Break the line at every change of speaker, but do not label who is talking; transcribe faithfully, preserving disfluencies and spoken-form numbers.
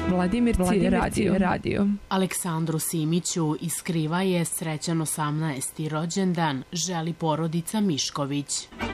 Vladimir Radio. Radio.
Aleksandru Simiću iz Kriva je srećan osamnaesti rođendan, želi porodica Mišković.